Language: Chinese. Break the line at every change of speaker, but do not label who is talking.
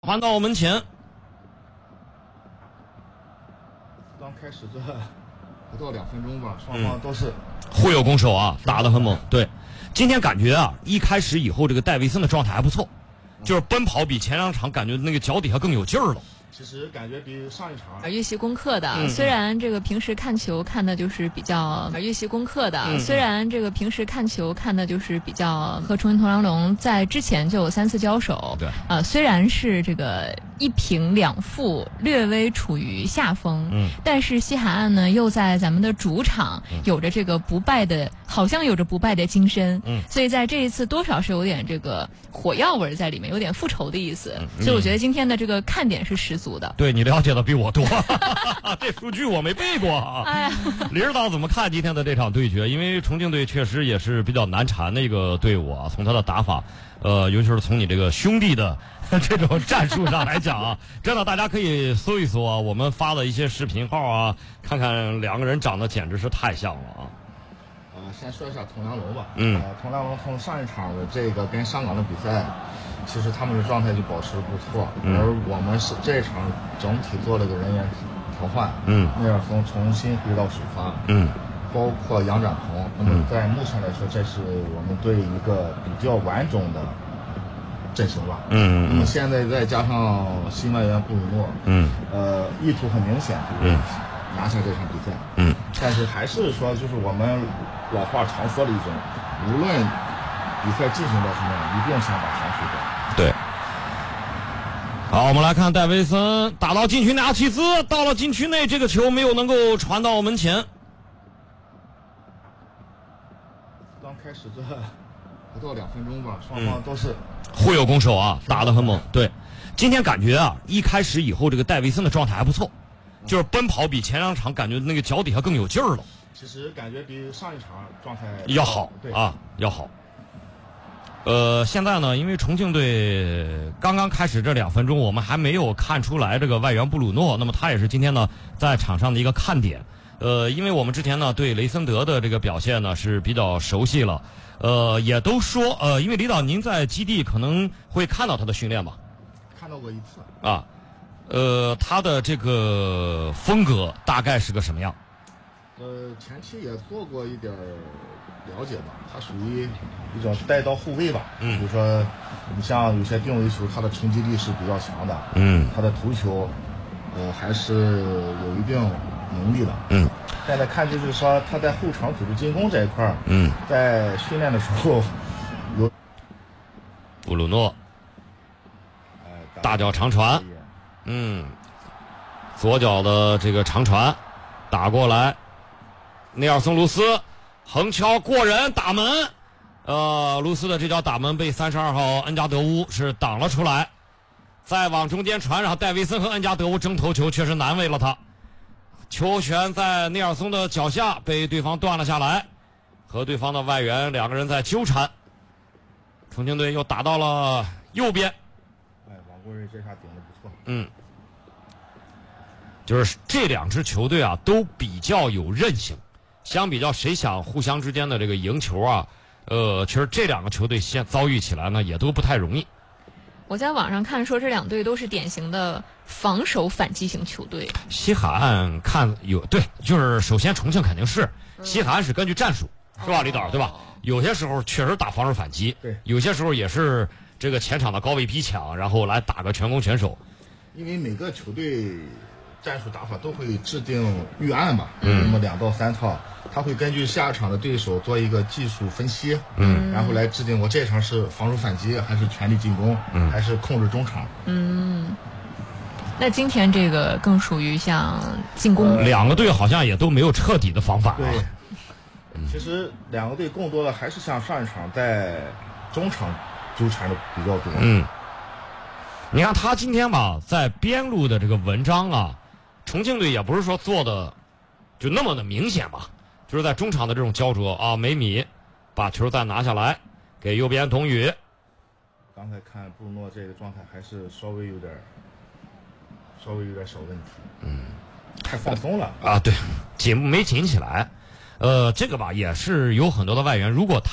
传到门前，
刚开始这不到2分钟吧，双方都是
互有攻守啊，打得很猛。对，今天感觉啊，一开始以后这个戴维森的状态还不错，就是奔跑比前2场感觉那个脚底下更有劲儿了。
其实感觉比上一场
预习功课的，虽然这个平时看球看的就是比较预习功课的，虽然这个平时看球看的就是比较和重庆铜梁龙在之前就有3次交手，
对，
虽然是这个1平2负，略微处于下风，但是西海岸呢又在咱们的主场有着这个不败的，好像有着不败的精神，所以在这一次多少是有点这个火药味在里面，有点复仇的意思，所以我觉得今天的这个看点是十足的。
对，你了解的比我多，这数据我没背过啊。
哎呀，
李指导怎么看今天的这场对决？因为重庆队确实也是比较难缠的一个队伍啊，从他的打法，尤其是从你这个兄弟的这种战术上来讲啊，真的大家可以搜一搜啊，我们发的一些视频号啊，看看两个人长得简直是太像了啊。
先说一下铜梁龙吧。铜梁龙从上一场的这个跟香港的比赛，其实他们的状态就保持得不错。而我们是这一场整体做了个人员调换。内尔松重新回到首发。包括杨展鹏。那么在目前来说，这是我们队一个比较完整的阵型吧。那么现在再加上新外援布鲁诺，意图很明显，拿下这场比赛。但是还是说，就是我们老话常说的一种，无论比赛进行到什么样，一定先把防守好。
对。好，我们来看戴维森打到禁区内，阿齐兹到了禁区内，这个球没有能够传到门前。
刚开始这不到2分钟吧，双方都是
互有攻守啊，打得很猛。对，今天感觉啊，一开始以后这个戴维森的状态还不错，就是奔跑比前2场感觉那个脚底下更有劲儿了。
其实感觉比上一场状态
要好，
对
啊，要好。现在呢，因为重庆队刚刚开始这2分钟，我们还没有看出来这个外援布鲁诺，那么他也是今天呢在场上的一个看点。因为我们之前呢对雷森德的这个表现呢是比较熟悉了，也都说因为李导您在基地可能会看到他的训练吧？
看到过1次
啊，他的这个风格大概是个什么样？
前期也做过一点了解吧，他属于一种带刀后卫吧。比如说你像有些定位球，他的冲击力是比较强的。他的头球，还是有一定能力的。现在看就是说他在后场组织进攻这一块儿，在训练的时候有
布鲁诺，大脚长传，左脚的这个长传打过来，内尔松·卢斯横敲过人打门，卢斯的这脚打门被32号恩加德乌是挡了出来，再往中间传，然后戴维森和恩加德乌争头球，确实难为了他。球权在内尔松的脚下，被对方断了下来，和对方的外援2个人在纠缠。重庆队又打到了右边，
王国瑞这下顶得不错。
就是这2支球队啊都比较有韧性，相比较谁想互相之间的这个赢球啊，其实这2个球队先遭遇起来呢也都不太容易。
我在网上看说这2队都是典型的防守反击型球队。
西海岸看有对，就是首先重庆肯定是，西海岸是根据战术，是吧，李导对吧？有些时候确实打防守反击，
对，
有些时候也是这个前场的高位逼抢，然后来打个全攻全守。
因为每个球队战术打法都会制定预案吧，那么2到3套，他会根据下场的对手做一个技术分析，然后来制定我这场是防守反击，还是全力进攻，还是控制中场。
那今天这个更属于像进攻。
2个队好像也都没有彻底的防反啊。
对，其实2个队更多的还是像上一场在中场纠缠的比较多。
你看他今天吧，在边路的这个文章啊，重庆队也不是说做的就那么的明显吧，就是在中场的这种焦灼啊，梅米把球再拿下来，给右边董宇。
刚才看布鲁诺这个状态还是稍微有点小问题，太放松了
啊，对，没紧起来。这个吧也是有很多的外援，如果他